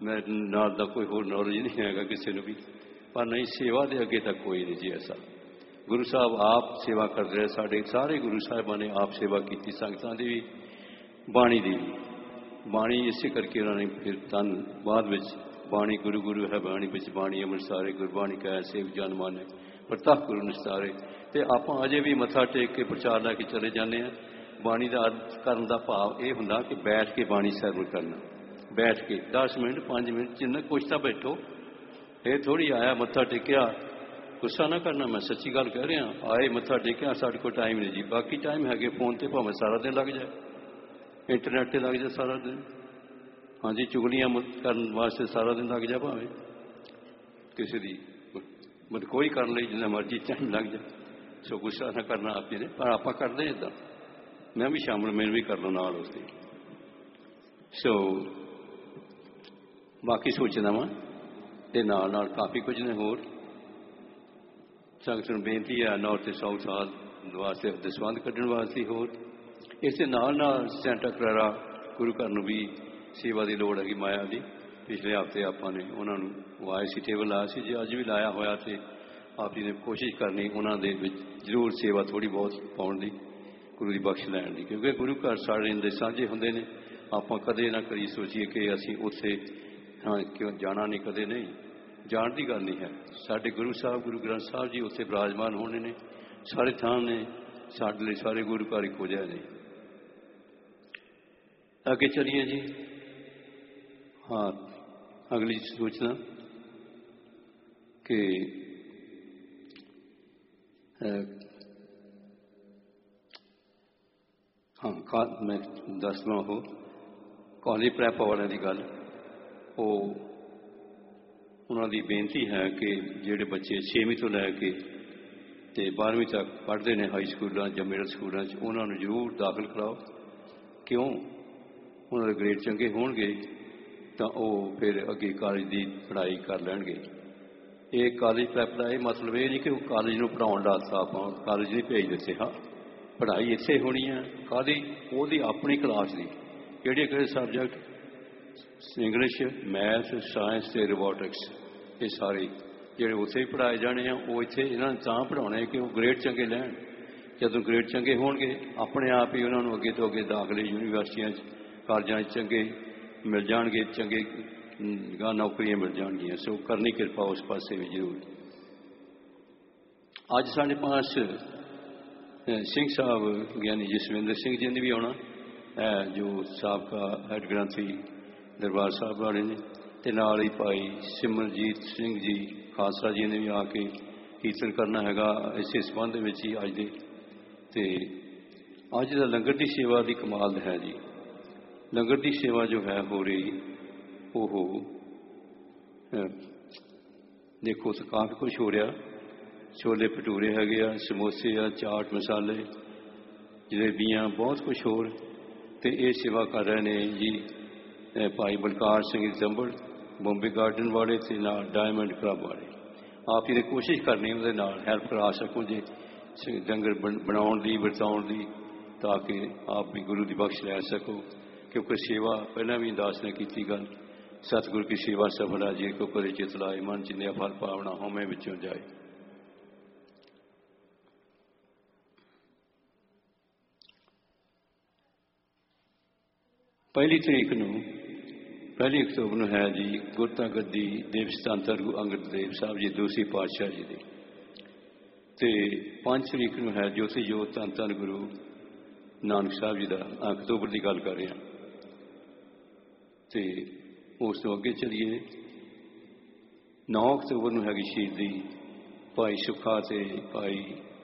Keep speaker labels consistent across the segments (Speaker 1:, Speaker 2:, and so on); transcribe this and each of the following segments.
Speaker 1: मैं नाल दा कोई होर नॉलेज नहीं हैगा किसी नूं भी, पर नहीं सेवा दे अगे तक कोई नहीं जी ऐसा। गुरु साहब आप सेवा करते रहे, साढ़े सारे गुरु साहिबां ने आप सेवा की, संगतां दी भी बाणी दी भी। बाणी इसे करके उन्होंने फिर तन बाद विच बाणी गुरु गुरु है बाणी विच बाणी अमृत सारे गुरबाणी कह सेव जन माने प्रताप गुरु निस्तारे। तो आप अजे भी मत्था टेक के प्रचार लैके चले जाते हैं। बाणी का अर्थ करने का भाव यह होंदा कि बैठ के बाणी सरवण करना, बैठ के 10 मिनट 5 मिनट जिन्ना कुछ तो बैठो। ये थोड़ी आया मत्था टेकिया, गुस्सा ना करना, मैं सच्ची गल कह रहा, आए मत्था टेकिया साढ़े को टाइम नहीं जी, बाकी टाइम है फोन पर भावें सारा दिन लग जाए, इंटरनेट पर लग जाए सारा दिन, हाँ जी चुगलियां करने वास्ते सारा दिन लग जाए, भावें किसी की मतलब कोई कर ले जिन्ना मर्जी टाइम लग जाए। सो गुस्सा ना करना आप जी ने, पर आप करते इदा, मैं भी शामिल मैंने भी कर लो नाल उसकी। सो बाकी सोचना वा ते नाल काफ़ी कुछ ने होर संगत नूं बेनती है नॉर्थ ते साउथ हाल वास्ते दसवंध कढ़ण वास्ते होर इस नाल सेंटा क्लारा गुरु घर नूं भी सेवा की लोड़ है माया की। पिछले हफ्ते आपने उन्होंने वाए सी टेबल लाया सी, जो अज भी लाया होया तो आप जी ने कोशिश करनी उन्होंने जरूर सेवा थोड़ी बहुत पाउण की, गुरु की बख्श लैण की, क्योंकि गुरु घर सारे इन्ने साझे होंदे ने। आप कदे ना करी सोचिए कि असीं उत्थे हाँ क्यों जाना नहीं, कदे नहीं जाण की गल नहीं है। साडे गुरु साहब गुरु ग्रंथ साहब जी उत्थे विराजमान होने ने, सारे थां ने साडे लई, सारे गुरु घर इक्को जिहे ने। आगे चलिए जी। हाँ अगली सूचना कि हाँ मैं दसवां हो कॉलेज प्रैप वाले की गल, वो उन्होंने बेनती है कि जोड़े बच्चे 6वीं तो लैके 12वीं तक पढ़ते हैं हाई स्कूलों या मिडल स्कूलों, उन्होंने जरूर दाखिल कराओ। क्यों उन्होंने ग्रेड चंगे होणगे तो वह फिर अगे कॉलेज की पढ़ाई कर लैणगे। ये कॉलेज प्रैप का मतलब ये नहीं कि कॉलेज में पढ़ाने वास्ते आप कॉलेज नहीं भेज देते, हाँ पढ़ाई इत्थे होनी है। काहदी ओहदी अपनी क्लास की किहड़े किहड़े सबजैक्ट इंग्लिश मैथ साइंस ते रोबोटिक्स, ये सारे जिहड़े उत्थे ही पढ़ाए जाने हैं वो इत्थे इन्हां तां पढ़ाने कि वो ग्रेड चंगे लैण। जदों ग्रेड चंगे होणगे अपने आप ही उन्होंने अगे तो अगे दाखले यूनीवर्सिटियां कॉलेजां चंगे मिल जाएंगे, चंगे नौकरियां मिल जाएगियां। सो करनी कृपा उस पासे भी जरूर। अज साढ़े पास सिंह साहब ज्ञानी जसविंदर सिंह जी ने भी आना है, जो साबका हैड ग्रंथी दरबार साहब वाले ने, ते नाल ही भाई सिमरजीत सिंह जी खालसा जी ने भी आके कीर्तन करना हैगा इस संबंध में ही अज दे। ते अज दा लंगर की सेवा की कमाल है जी। लंगर की सेवा जो है हो रही वो देखो तो काफ़ी कुछ हो रहा, छोले भटूरे है, समोसे आ, चाट मसाले जलेबियाँ बहुत कुछ होर। तो ये सेवा कर रहे हैं जी भाई बलकार सिंह जंबड़ बॉम्बे गार्डन वाले ते नाल डायमंड क्लब वाले। आप ही ने कोशिश करनी उहदे नाल हैल्प करा सको जी लंगर बनाउण दी वरताउण दी, ताकि आप भी गुरु की बख्श लै सको। क्योंकि सेवा पहले भी दास ने की गल, सतगुरु की सेवा सफल है जी को करे चित लाए, मन चिंदिया फल पावना होमे विचों जाए। पहली अक्तूबर को है जी गुरता गद्दी दिवस धन गुरु अंगद देव साहब जी दूसरी पातशाह जी की। तो 5 तरीक को है ज्योति जोत धन गुरु नानक साहब जी का अक्तूबर की गल कर रहे हैं। तो उस तो अगे चलिए 9 अक्तूबर को हैगी शहीदी भाई सुखा ते भाई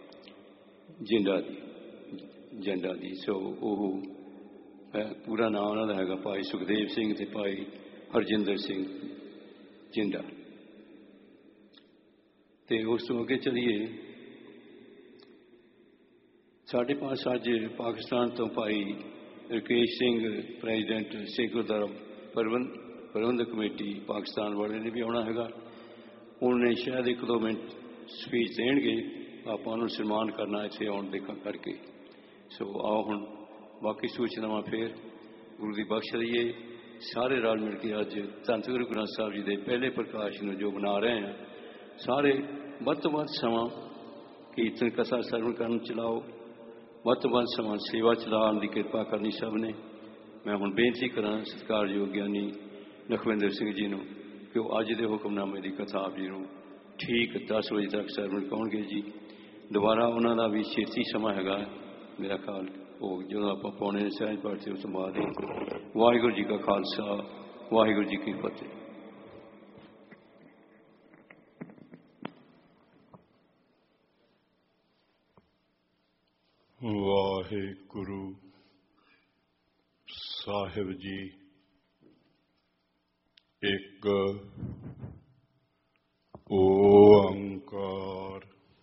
Speaker 1: जिंदा दी। सो वो पूरा नाम उन्होंने है भाई सुखदेव सिंह ते भाई हरजिंदर सिंह जिंदा। तो उस तो अगे चलिए साढ़े पास अज पाकिस्तान तो भाई राकेश सिंह प्रेजिडेंट सिख गुरुद्वारा प्रबंधक कमेटी पाकिस्तान वाले ने भी आना है। उन्होंने शायद 1-2 मिनट स्पीच देंगे, आप उन्होंने सन्मान करना इतने आने देखा करके। सो आओ हम बाकी सूचनावां फिर गुरु की बख्श रहीए। ਸਾਰੇ ਰਲ ਮਿਲ ਕੇ ਅੱਜ ਧੰਨ ਸ੍ਰੀ ਗੁਰੂ ਗ੍ਰੰਥ ਸਾਹਿਬ ਜੀ ਦੇ ਪਹਿਲੇ ਪ੍ਰਕਾਸ਼ ਨੂੰ ਜੋ ਮਨਾ ਰਹੇ ਹਾਂ, ਸਾਰੇ ਵੱਧ ਤੋਂ ਵੱਧ ਸਮਾਂ ਕੀਰਤਨ ਕਥਾ ਸਰਵਣ ਕਰਨ ਚਲਾਓ, ਵੱਧ ਤੋਂ ਵੱਧ ਸਮਾਂ ਸੇਵਾ ਚਲਾਉਣ ਦੀ ਕਿਰਪਾ ਕਰਨੀ ਸਭ ਨੇ। ਮੈਂ ਹੁਣ ਬੇਨਤੀ ਕਰਾਂ ਸਤਿਕਾਰਯੋਗ ਗਿਆਨੀ ਲਖਵਿੰਦਰ ਸਿੰਘ ਜੀ ਨੂੰ ਕਿ ਉਹ ਅੱਜ ਦੇ ਹੁਕਮਨਾਮੇ ਦੀ ਕਥਾ ਆਪ ਜੀ ਨੂੰ ਠੀਕ 10 ਵਜੇ ਤੱਕ ਸਰਵਣ ਕਰਾਉਣਗੇ ਜੀ। ਦੁਬਾਰਾ ਉਹਨਾਂ ਦਾ ਵੀ ਛੇਤੀ ਸਮਾਂ ਹੈਗਾ ਮੇਰਾ ਖਿਆਲ, ਉਹ ਜਦੋਂ ਆਪਾਂ ਪਾਉਣੇ ਸਹਿਜ ਪਾਠ ਤੇ ਉਸ ਤੋਂ ਬਾਅਦ ਹੀ। ਵਾਹਿਗੁਰੂ ਜੀ ਕਾ ਖਾਲਸਾ, ਵਾਹਿਗੁਰੂ ਜੀ ਕੀ ਫਤਿਹ।
Speaker 2: ਵਾਹਿਗੁਰੂ ਸਾਹਿਬ ਜੀ ਇੱਕ ਓੰਕਾਰ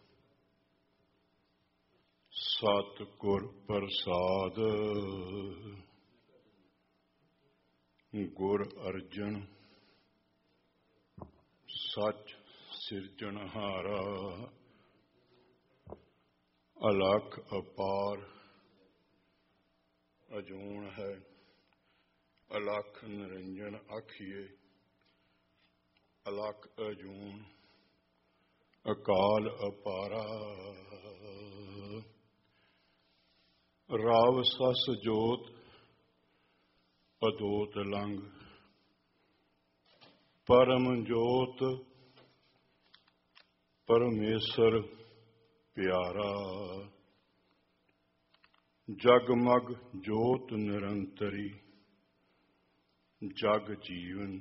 Speaker 2: ਸਤਿਗੁਰ ਪ੍ਰਸਾਦ। ਗੁਰ ਅਰਜਨ ਸੱਚ ਸਿਰਜਣਹਾਰਾ, ਅਲਖ ਅਪਾਰ ਅਜੂਨ ਹੈ, ਅਲਖ ਨਿਰੰਜਨ ਆਖੀਏ। ਅਲਖ ਅਜੂਨ ਅਕਾਲ ਅਪਾਰਾ, ਰਾਵ ਸਸ ਜੋਤ ਅਦੋਤ ਲੰਘ। ਪਰਮ ਜੋਤ ਪਰਮੇਸ਼ਰ ਪਿਆਰਾ, ਜਗਮਗ ਜੋਤ ਨਿਰੰਤਰੀ। ਜਗ ਜੀਵਨ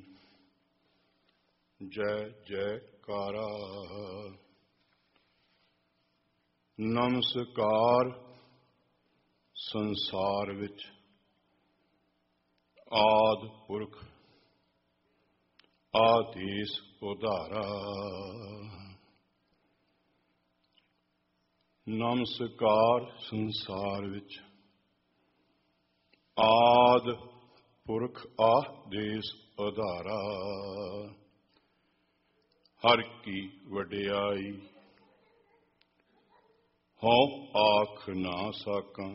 Speaker 2: ਜੈ ਜੈਕਾਰਾ। ਨਮਸਕਾਰ ਸੰਸਾਰ ਵਿੱਚ ਆਦਿ ਪੁਰਖ ਆਦੇਸ ਉਧਾਰਾ। ਨਮਸਕਾਰ ਸੰਸਾਰ ਵਿੱਚ ਆਦਿ ਪੁਰਖ ਆਦੇਸ ਉਧਾਰਾ। ਹਰ ਕੀ ਵਡਿਆਈ ਹਉ ਆਖ ਨਾ ਸਾਕਾਂ।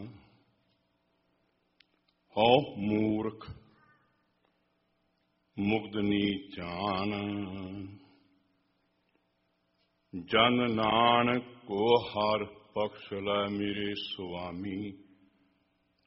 Speaker 2: ਹਉ ਮੂਰਖ ਮੁਗਧਨੀ ਜਾਨ। ਜਨ ਨਾਨਕ ਕੋ ਹਰ ਬਖਸ਼ ਲੈ ਮੇਰੇ ਸੁਆਮੀ।